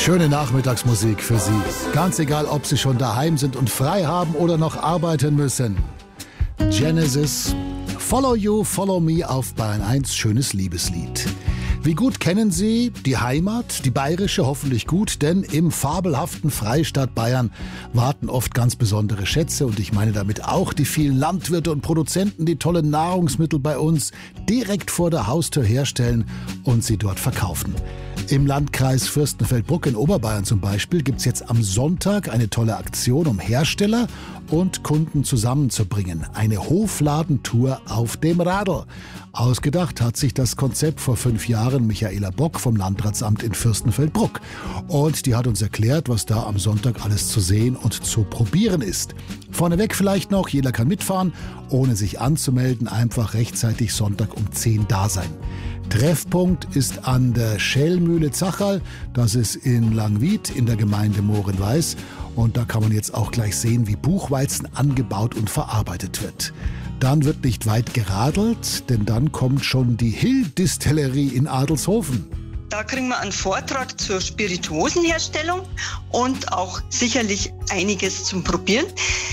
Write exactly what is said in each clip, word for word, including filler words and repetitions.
Schöne Nachmittagsmusik für Sie. Ganz egal, ob Sie schon daheim sind und frei haben oder noch arbeiten müssen. Genesis, Follow You, Follow Me auf Bayern eins, schönes Liebeslied. Wie gut kennen Sie die Heimat, die bayerische hoffentlich gut, denn im fabelhaften Freistaat Bayern warten oft ganz besondere Schätze und ich meine damit auch die vielen Landwirte und Produzenten, die tolle Nahrungsmittel bei uns direkt vor der Haustür herstellen und sie dort verkaufen. Im Landkreis Fürstenfeldbruck in Oberbayern zum Beispiel gibt es jetzt am Sonntag eine tolle Aktion, um Hersteller und Kunden zusammenzubringen. Eine Hofladentour auf dem Radl. Ausgedacht hat sich das Konzept vor fünf Jahren Michaela Bock vom Landratsamt in Fürstenfeldbruck. Und die hat uns erklärt, was da am Sonntag alles zu sehen und zu probieren ist. Vorneweg vielleicht noch, jeder kann mitfahren, ohne sich anzumelden, einfach rechtzeitig Sonntag um zehn da sein. Treffpunkt ist an der Schellmühle Zachal, das ist in Langwied in der Gemeinde Moorenweis. Und da kann man jetzt auch gleich sehen, wie Buchweizen angebaut und verarbeitet wird. Dann wird nicht weit geradelt, denn dann kommt schon die Hill-Distillerie in Adelshofen. Da kriegen wir einen Vortrag zur Spirituosenherstellung und auch sicherlich einiges zum Probieren.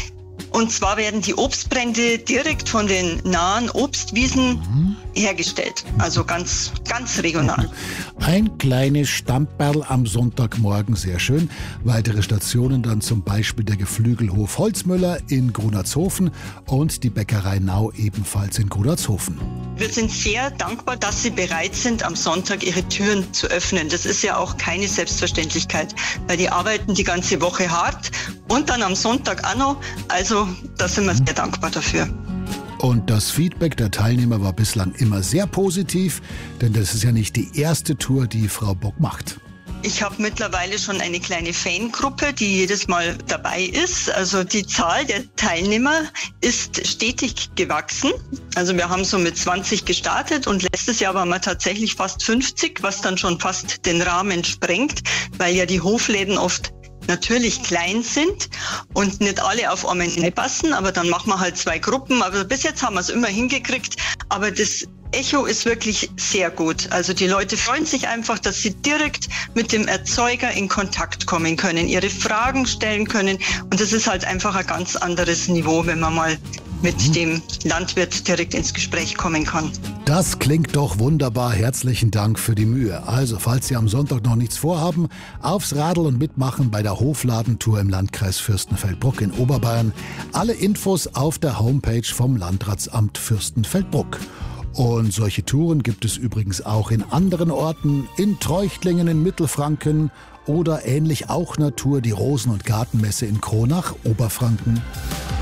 Und zwar werden die Obstbrände direkt von den nahen Obstwiesen mhm. hergestellt. Also ganz, ganz regional. Ein kleines Stamperl am Sonntagmorgen, sehr schön. Weitere Stationen dann zum Beispiel der Geflügelhof Holzmüller in Grunatzhofen und die Bäckerei Nau ebenfalls in Grunatzhofen. Wir sind sehr dankbar, dass Sie bereit sind, am Sonntag Ihre Türen zu öffnen. Das ist ja auch keine Selbstverständlichkeit, weil die arbeiten die ganze Woche hart und dann am Sonntag auch noch. Also da sind wir sehr dankbar dafür. Und das Feedback der Teilnehmer war bislang immer sehr positiv, denn das ist ja nicht die erste Tour, die Frau Bock macht. Ich habe mittlerweile schon eine kleine Fangruppe, die jedes Mal dabei ist. Also die Zahl der Teilnehmer ist stetig gewachsen. Also wir haben so mit zwanzig gestartet und letztes Jahr waren wir tatsächlich fast fünfzig, was dann schon fast den Rahmen sprengt, weil ja die Hofläden oft natürlich klein sind und nicht alle auf einmal passen, aber dann machen wir halt zwei Gruppen. Aber bis jetzt haben wir es immer hingekriegt. Aber das Echo ist wirklich sehr gut. Also die Leute freuen sich einfach, dass sie direkt mit dem Erzeuger in Kontakt kommen können, ihre Fragen stellen können. Und das ist halt einfach ein ganz anderes Niveau, wenn man mal mit dem Landwirt direkt ins Gespräch kommen kann. Das klingt doch wunderbar. Herzlichen Dank für die Mühe. Also, falls Sie am Sonntag noch nichts vorhaben, aufs Radl und mitmachen bei der Hofladentour im Landkreis Fürstenfeldbruck in Oberbayern. Alle Infos auf der Homepage vom Landratsamt Fürstenfeldbruck. Und solche Touren gibt es übrigens auch in anderen Orten, in Treuchtlingen in Mittelfranken oder ähnlich auch Natur die Rosen- und Gartenmesse in Kronach, Oberfranken.